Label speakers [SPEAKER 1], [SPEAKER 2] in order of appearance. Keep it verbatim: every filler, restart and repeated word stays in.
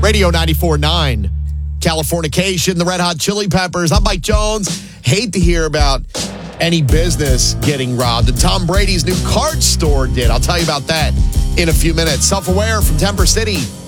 [SPEAKER 1] Radio ninety-four point nine. Californication, the Red Hot Chili Peppers. I'm Mike Jones. Hate to hear about any business getting robbed. And Tom Brady's new card store did. I'll tell you about that in a few minutes. Self-Aware from Temper City.